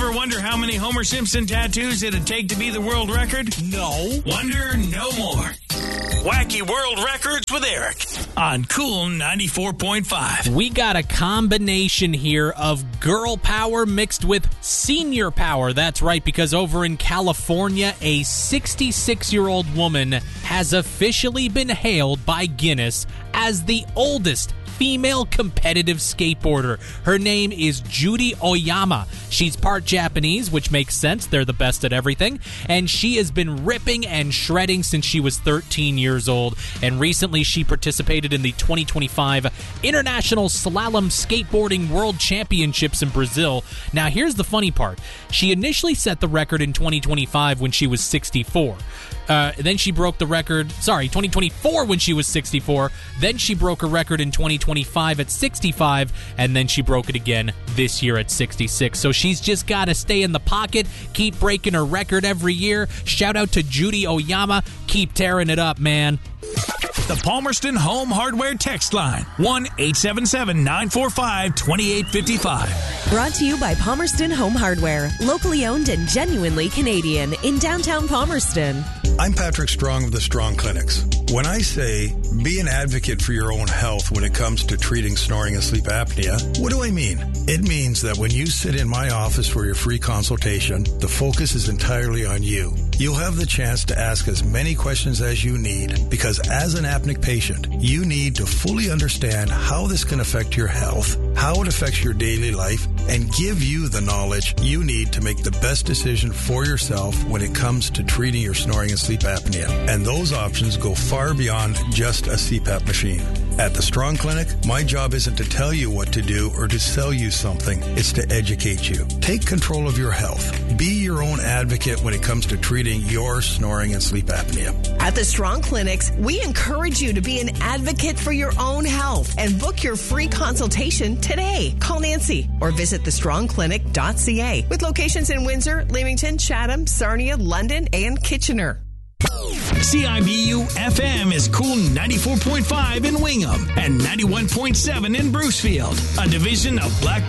Ever wonder how many Homer Simpson tattoos it'd take to be the world record? No. Wonder no more. Wacky World Records with Eric on Cool 94.5. We got a combination here of girl power mixed with senior power. That's right, because over in California, a 66-year-old woman has officially been hailed by Guinness as the oldest female competitive skateboarder. Her name is Judy Oyama. She's part Japanese, which makes sense. They're the best at everything. And she has been ripping and shredding since she was 13 years old. And recently she participated in the 2025 International Slalom Skateboarding World Championships in Brazil. Now, here's the funny part. She initially set the record in 2025 when she was 64. Then she broke the record, 2024 when she was 64. Then she broke a record in 2025 at 65, and then she broke it again this year at 66. So she's just got to stay in the pocket, keep breaking her record every year. Shout out to Judy Oyama. Keep tearing it up, man. The Palmerston Home Hardware text line, 1-877-945-2855. Brought to you by Palmerston Home Hardware, locally owned and genuinely Canadian in downtown Palmerston. I'm Patrick Strong of the Strong Clinics. When I say be an advocate for your own health when it comes to treating snoring and sleep apnea, what do I mean? It means that when you sit in my office for your free consultation, the focus is entirely on you. You'll have the chance to ask as many questions as you need, because as an apneic patient, you need to fully understand how this can affect your health, how it affects your daily life, and give you the knowledge you need to make the best decision for yourself when it comes to treating your snoring and sleep apnea. And those options go far beyond just a CPAP machine. At the Strong Clinic, my job isn't to tell you what to do or to sell you something. It's to educate you. Take control of your health. Be your own advocate when it comes to treating your snoring and sleep apnea. At the Strong Clinics, we encourage you to be an advocate for your own health and book your free consultation today. Call Nancy or visit thestrongclinic.ca with locations in Windsor, Leamington, Chatham, Sarnia, London, and Kitchener. CIBU FM is Cool 94.5 in Wingham and 91.7 in Brucefield, a division of Black